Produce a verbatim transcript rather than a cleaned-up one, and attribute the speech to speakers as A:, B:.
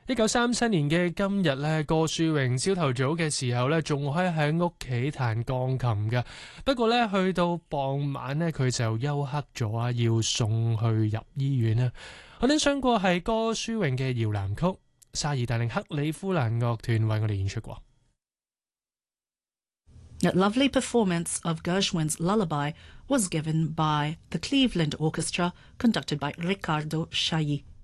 A: 一九三七年嘅今日咧，郭樹榮朝頭早嘅時候咧，仲可以喺屋企彈鋼琴嘅。不過咧，去到傍晚咧，佢就休克咗啊，要送去入醫院啦。我聽唱過係郭樹榮嘅搖籃曲，薩爾達靈克里夫蘭樂團為我哋演出過。
B: A lovely performance of Gershwin's Lullaby was given by the Cleveland Orchestra, conducted by Riccardo Chailly.